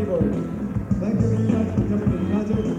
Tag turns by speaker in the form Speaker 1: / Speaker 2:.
Speaker 1: keyboard. Thank you very much for coming to the concert.